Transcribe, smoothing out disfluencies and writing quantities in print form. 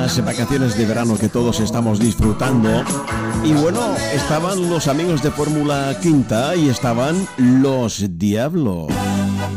estas vacaciones de verano que todos estamos disfrutando. Y bueno, estaban los amigos de Fórmula Quinta y estaban los Diablos.